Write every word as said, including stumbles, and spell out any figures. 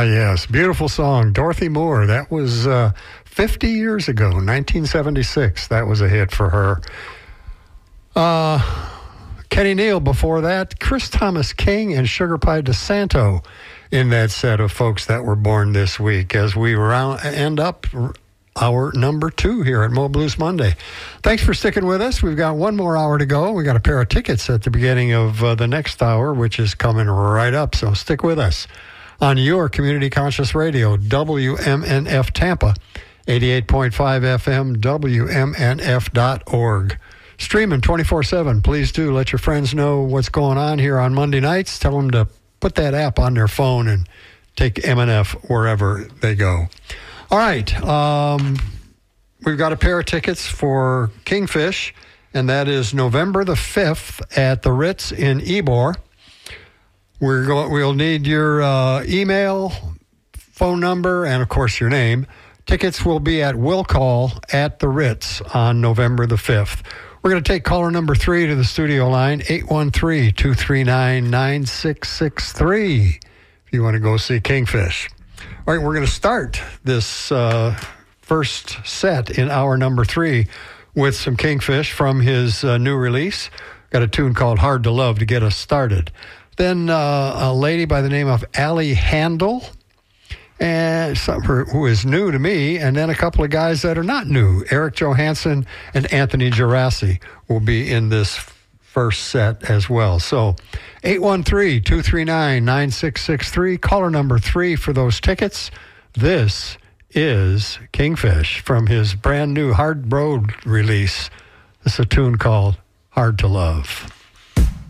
Ah, yes. Beautiful song. Dorothy Moore. That was uh, fifty years ago, nineteen seventy-six. That was a hit for her. Uh, Kenny Neal before that. Chris Thomas King and Sugar Pie DeSanto in that set of folks that were born this week as we round, end up our number two here at Mo Blues Monday. Thanks for sticking with us. We've got one more hour to go. We got a pair of tickets at the beginning of uh, the next hour, which is coming right up. So stick with us on your Community Conscious Radio, W M N F Tampa, eighty-eight point five F M, W M N F dot org. Streaming twenty-four seven. Please do let your friends know what's going on here on Monday nights. Tell them to put that app on their phone and take M N F wherever they go. All right. Um, we've got a pair of tickets for Kingfish, and that is November the fifth at the Ritz in Ybor. We're go- we'll need your uh, email, phone number, and, of course, your name. Tickets will be at Will Call at the Ritz on November the fifth. We're going to take caller number three to the studio line, eight one three, two three nine, nine six six three, if you want to go see Kingfish. All right, we're going to start this uh, first set in hour number three with some Kingfish from his uh, new release. Got a tune called Hard to Love to get us started. Then uh, a lady by the name of Allie Handel, and some, who is new to me, and then a couple of guys that are not new. Eric Johansson and Anthony Gerasi will be in this first set as well. So eight one three, two three nine, nine six six three, caller number three for those tickets. This is Kingfish from his brand new Hard Road release. This is a tune called Hard to Love.